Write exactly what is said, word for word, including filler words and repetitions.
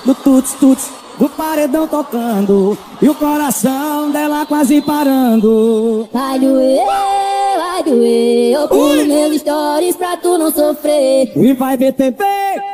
do tuts tuts, do paredão tocando e o coração dela quase parando. Vai doer, vai doer, eu pulo meus stories pra tu não sofrer. E vai ver T V